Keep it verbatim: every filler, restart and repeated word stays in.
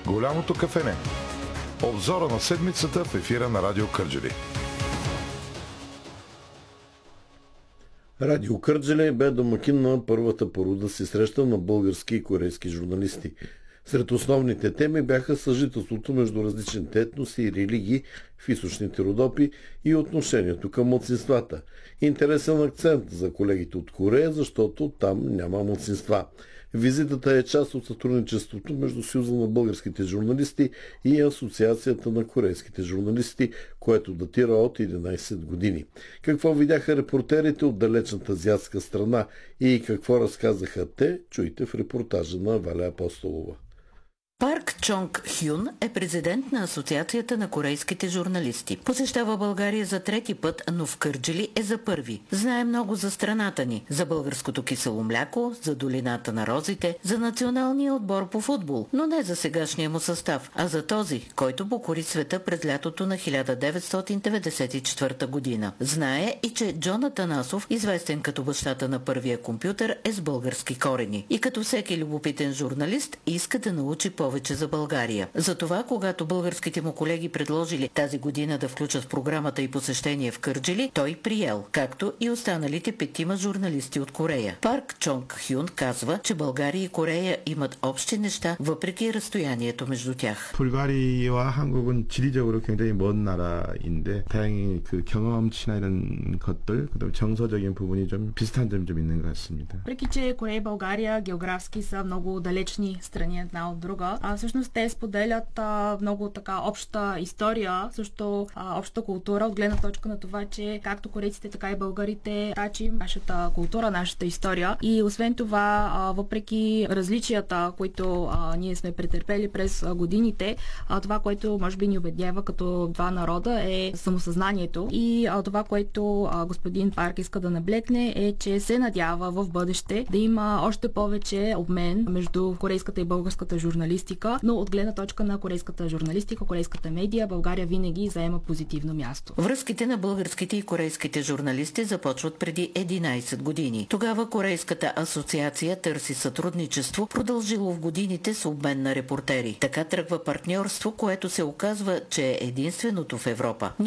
Голямото кафене. Обзора на седмицата в ефира на Радио Кърджали. Радио Кърджали бе домакин на първата по рода си среща на български и корейски журналисти. Сред основните теми бяха съжителството между различните етноси и религии в източните Родопи и отношението към малцинствата. Интересен акцент за колегите от Корея, защото там няма малцинства. Визитата е част от сътрудничеството между Съюза на българските журналисти и Асоциацията на корейските журналисти, което датира от единайсет години. Какво видяха репортерите от далечната азиатска страна и какво разказаха те, чуйте в репортажа на Валя Апостолова. Парк Чонг Хюн е президент на Асоциацията на корейските журналисти. Посещава България за трети път, но в Кърджали е за първи. Знае много за страната ни, за българското кисело мляко, за долината на розите, за националния отбор по футбол, но не за сегашния му състав, а за този, който покори света през лятото на хиляда деветстотин деветдесет и четвърта година. Знае и, че Джон Атанасов, известен като бащата на първия компютър, е с български корени. И като всеки любопитен журналист, иска да научи по повече за България. Затова, когато българските му колеги предложили тази година да включат в програмата и посещение в Кърджали, той приел, както и останалите петима журналисти от Корея. Парк Чонг Хюн казва, че България и Корея имат общи неща, въпреки разстоянието между тях. 불가리아와 한국은 지리적으로 굉장히 먼 나라인데 다행히 그 경험치나 이런 것들, 그다음 정서적인 부분이 좀 비슷한 점이 좀 있는 것 같습니다. Въпреки че Корея и България географски са много далечни страни една от друга, А, всъщност те споделят а, много така обща история, също а, обща култура, от гледна точка на това, че както корейците, така и българите тачим нашата култура, нашата история. И освен това, а, въпреки различията, които а, ние сме претърпели през а, годините, а, това, което може би ни обеднява като два народа, е самосъзнанието. И а, това, което а, господин Парк иска да наблегне, е, че се надява в бъдеще да има още повече обмен между корейската и българската журналистика, но от гледна точка на корейската журналистика, корейската медия, България винаги заема позитивно място. Връзките на българските и корейските журналисти започват преди единайсет години. Тогава Корейската асоциация търси сътрудничество, продължило в годините с обмен на репортери. Така тръгва партньорство, което се оказва, че е единственото в Европа.